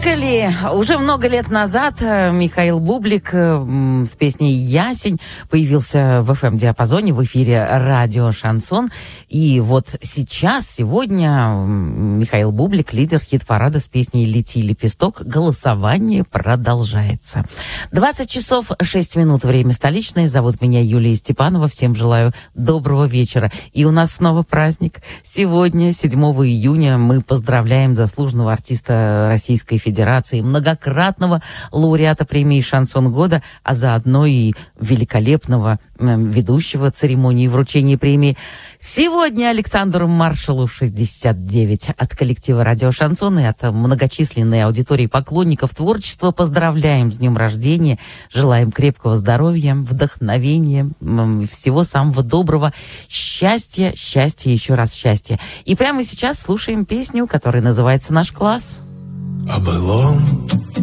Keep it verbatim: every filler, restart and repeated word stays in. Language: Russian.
Приехали! Уже много лет назад Михаил Бублик с песней «Ясень» появился в эф эм-диапазоне в эфире радио «Шансон». И вот сейчас, сегодня, Михаил Бублик, лидер хит-парада с песней «Лети, лепесток». Голосование продолжается. двадцать часов шесть минут, время столичное. Зовут меня Юлия Степанова. Всем желаю доброго вечера. И у нас снова праздник. Сегодня, седьмого июня, мы поздравляем заслуженного артиста Российской Федерации, многократного лауреата премии «Шансон года», а заодно и великолепного ведущего церемонии вручения премии. Сегодня Александру Маршалу шестьдесят девять. От коллектива «Радио Шансон» и от многочисленной аудитории поклонников творчества поздравляем с днем рождения, желаем крепкого здоровья, вдохновения, всего самого доброго, счастья, счастья, еще раз счастья. И прямо сейчас слушаем песню, которая называется «Наш класс». О былом